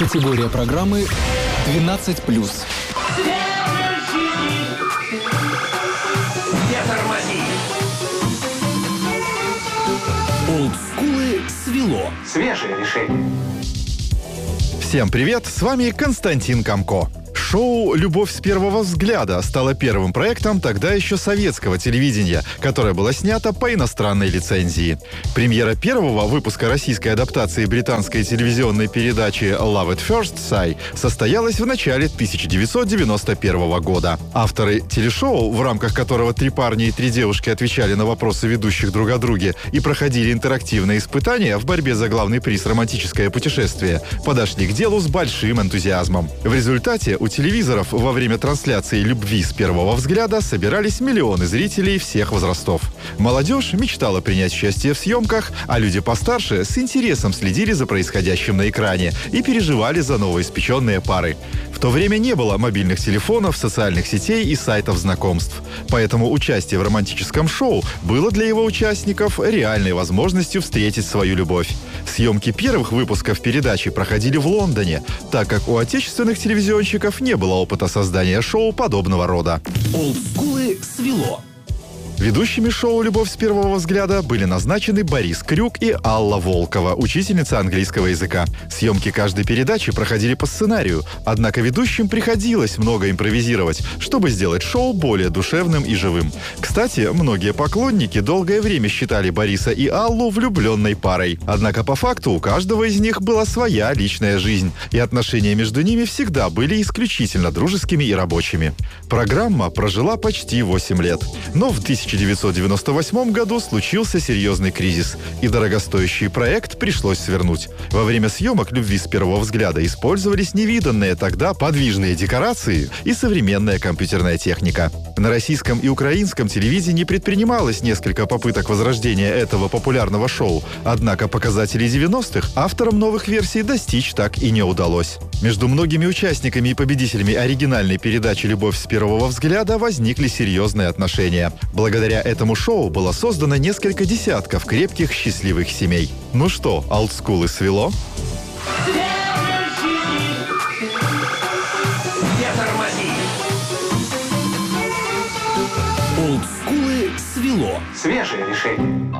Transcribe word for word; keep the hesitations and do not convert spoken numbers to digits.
Категория программы двенадцать плюс. Олдскулы свело. Свежее решение. Всем привет, с вами Константин Камко. Шоу «Любовь с первого взгляда» стало первым проектом тогда еще советского телевидения, которое было снято по иностранной лицензии. Премьера первого выпуска российской адаптации британской телевизионной передачи «Love at First Sight» состоялась в начале тысяча девятьсот девяносто первого года. Авторы телешоу, в рамках которого три парня и три девушки отвечали на вопросы ведущих друг о друге и проходили интерактивные испытания в борьбе за главный приз «Романтическое путешествие», подошли к делу с большим энтузиазмом. В результате у телевизоров во время трансляции «Любви с первого взгляда» собирались миллионы зрителей всех возрастов. Молодежь мечтала принять участие в съемках, а люди постарше с интересом следили за происходящим на экране и переживали за новоиспеченные пары. В то время не было мобильных телефонов, социальных сетей и сайтов знакомств. Поэтому участие в романтическом шоу было для его участников реальной возможностью встретить свою любовь. Съемки первых выпусков передачи проходили в Лондоне, так как у отечественных телевизионщиков не было опыта создания шоу подобного рода. Олдскулы свело. Ведущими шоу «Любовь с первого взгляда» были назначены Борис Крюк и Алла Волкова, учительница английского языка. Съемки каждой передачи проходили по сценарию, однако ведущим приходилось много импровизировать, чтобы сделать шоу более душевным и живым. Кстати, многие поклонники долгое время считали Бориса и Аллу влюбленной парой. Однако по факту у каждого из них была своя личная жизнь, и отношения между ними всегда были исключительно дружескими и рабочими. Программа прожила почти восемь лет. Но в тысяча девятьсот девяносто восьмом году случился серьезный кризис, и дорогостоящий проект пришлось свернуть. Во время съемок «Любви с первого взгляда» использовались невиданные тогда подвижные декорации и современная компьютерная техника. На российском и украинском телевидении предпринималось несколько попыток возрождения этого популярного шоу, однако показателей девяностых авторам новых версий достичь так и не удалось. Между многими участниками и победителями оригинальной передачи «Любовь с первого взгляда» возникли серьезные отношения. Благодаря этому шоу было создано несколько десятков крепких, счастливых семей. Ну что, олдскулы свело? Олдскулы свело. Свежее решение.